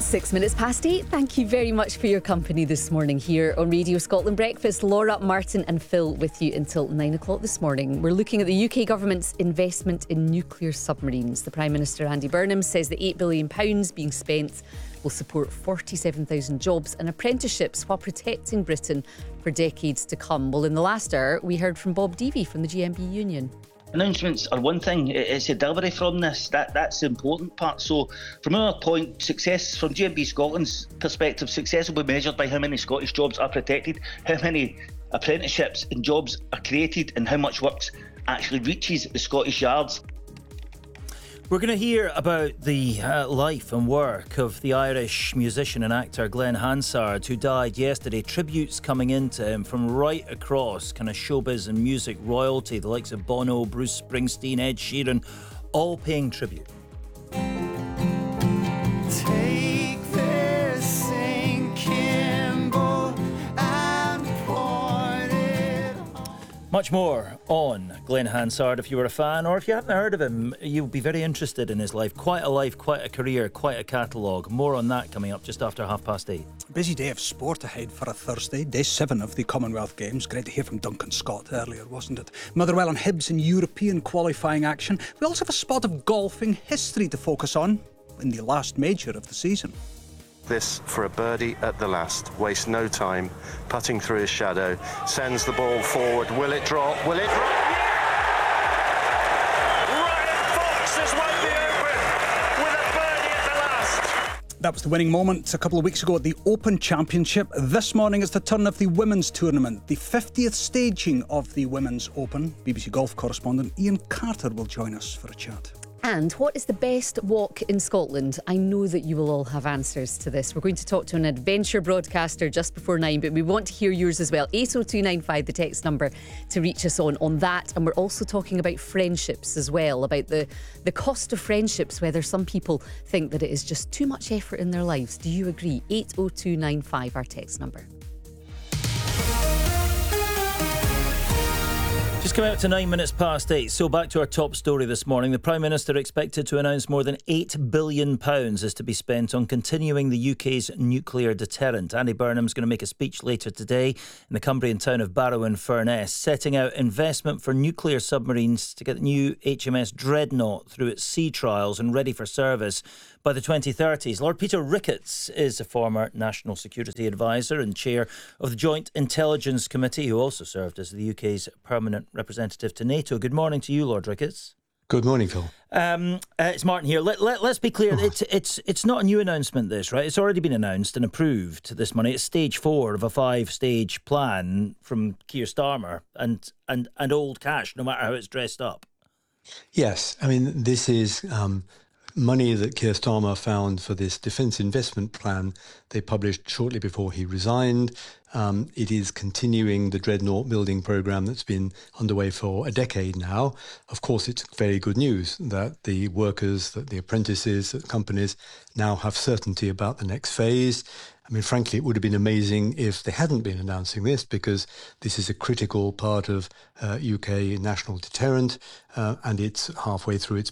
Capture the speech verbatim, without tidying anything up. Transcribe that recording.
Six minutes past eight. Thank you very much for your company this morning here on Radio Scotland Breakfast. Laura, Martin and Phil with you until nine o'clock this morning. We're looking at the U K government's investment in nuclear submarines. The Prime Minister, Andy Burnham, says that eight billion pounds being spent will support forty-seven thousand jobs and apprenticeships while protecting Britain for decades to come. Well, in the last hour, we heard from Bob Deavy from the G M B Union. Announcements are one thing, it's the delivery from this, that that's the important part. So from our point, success, from G M B Scotland's perspective, success will be measured by how many Scottish jobs are protected, how many apprenticeships and jobs are created, and how much work actually reaches the Scottish yards. We're going to hear about the uh, life and work of the Irish musician and actor Glenn Hansard, who died yesterday. Tributes coming into him from right across kind of showbiz and music royalty, the likes of Bono, Bruce Springsteen, Ed Sheeran, all paying tribute. Take this sinking boat and point it home. Much more on Glenn Hansard. If you were a fan, or if you haven't heard of him, you'll be very interested in his life. Quite a life, quite a career, quite a catalogue. More on that coming up just after half past eight. Busy day of sport ahead for a Thursday, day seven of the Commonwealth Games. Great to hear from Duncan Scott earlier, wasn't it? Motherwell and Hibs in European qualifying action. We also have a spot of golfing history to focus on in the last major of the season. This for a birdie at the last. Waste no time. Putting through his shadow. Sends the ball forward. Will it drop? Will it drop? Ryan Fox has won the Open with a birdie at the last. That was the winning moment a couple of weeks ago at the Open Championship. This morning is the turn of the women's tournament, the fiftieth staging of the Women's Open. B B C Golf correspondent Ian Carter will join us for a chat. And what is the best walk in Scotland? I know that you will all have answers to this. We're going to talk to an adventure broadcaster just before nine, but we want to hear yours as well. eight oh two nine five, the text number to reach us on on that. And we're also talking about friendships as well, about the, the cost of friendships, whether some people think that it is just too much effort in their lives. Do you agree? eight oh two nine five, our text number. Just coming up to nine minutes past eight. So back to our top story this morning. The Prime Minister expected to announce more than eight billion pounds is to be spent on continuing the U K's nuclear deterrent. Andy Burnham's going to make a speech later today in the Cumbrian town of Barrow in Furness, setting out investment for nuclear submarines to get the new H M S Dreadnought through its sea trials and ready for service by the twenty thirties. Lord Peter Ricketts is a former National Security Advisor and chair of the Joint Intelligence Committee, who also served as the U K's permanent representative to NATO. Good morning to you, Lord Ricketts. Good morning, Phil. Um, uh, it's Martin here. Let, let, let's be clear. Oh. It's it's it's not a new announcement, this, right? It's already been announced and approved, this money. It's stage four of a five-stage plan from Keir Starmer and, and, and old cash, no matter how it's dressed up. Yes. I mean, this is um, money that Keir Starmer found for this defence investment plan they published shortly before he resigned. Um, it is continuing the Dreadnought building programme that's been underway for a decade now. Of course, it's very good news that the workers, that the apprentices, that companies now have certainty about the next phase. I mean, frankly, it would have been amazing if they hadn't been announcing this, because this is a critical part of uh, U K national deterrent, uh, and it's halfway through its